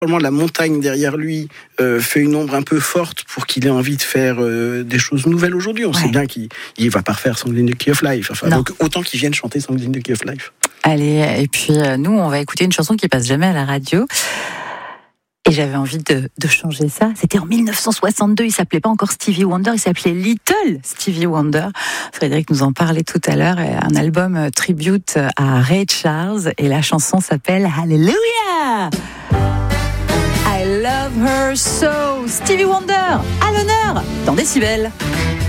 La montagne derrière lui fait une ombre un peu forte pour qu'il ait envie de faire des choses nouvelles aujourd'hui. On sait bien qu'il va pas refaire Songs in the Key of Life. Donc autant qu'il vienne chanter Songs in the Key of Life. Allez, et puis nous, on va écouter une chanson qui passe jamais à la radio. Et j'avais envie de changer ça. C'était en 1962, il s'appelait pas encore Stevie Wonder, il s'appelait Little Stevie Wonder. Frédéric nous en parlait tout à l'heure. Un album tribute à Ray Charles. Et la chanson s'appelle Hallelujah! I love her so. Stevie Wonder, à l'honneur, dans Décibel.